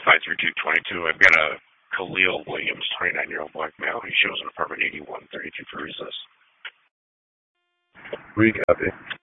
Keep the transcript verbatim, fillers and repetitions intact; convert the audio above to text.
five three two two two. I've got a Khalil Williams, twenty-nine-year-old black male. He shows in apartment eighty-one thirty-two for recess. We copy.